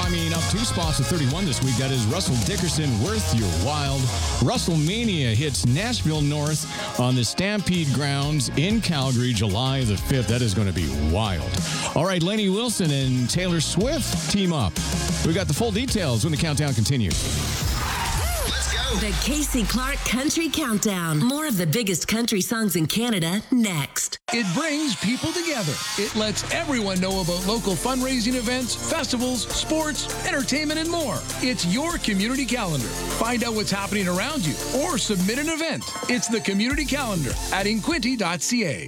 climbing up 2 spots to 31 this week. That is Russell Dickerson, Worth Your Wild. WrestleMania hits Nashville North on the Stampede grounds in Calgary, July the 5th. That is going to be wild. All right, Lainey Wilson and Taylor Swift team up. We got the full details when the countdown continues. The Casey Clark Country Countdown. More of the biggest country songs in Canada next. It brings people together. It lets everyone know about local fundraising events, festivals, sports, entertainment, and more. It's your community calendar. Find out what's happening around you or submit an event. It's the Community Calendar at inquinty.ca.